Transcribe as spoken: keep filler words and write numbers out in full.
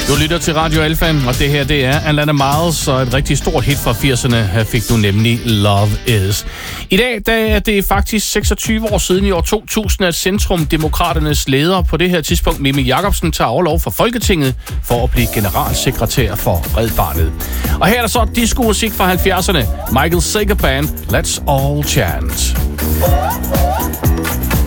Du lytter til Radio Alfa, og det her det er Alana Miles, og et rigtig stort hit fra firserne. Her fik du nemlig Love Is. I dag der er det faktisk seksogtyve år siden i år to tusind, at Centrum-Demokraternes leder på det her tidspunkt, Mimi Jakobsen, tager overlov fra Folketinget for at blive generalsekretær for Red Barnet. Og her er der så disco-musik fra halvfjerdserne. Michael Sager Band, Let's All Chant.